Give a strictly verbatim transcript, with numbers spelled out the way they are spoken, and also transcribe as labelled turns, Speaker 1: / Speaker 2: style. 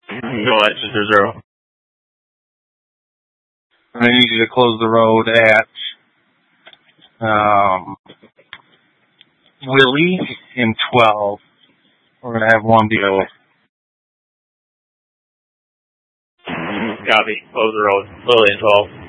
Speaker 1: Go at Sister Zero.
Speaker 2: I need you to close the road at um, Willie in twelve. We're going to have one B O.
Speaker 1: Copy. Close the road. Willie in twelve.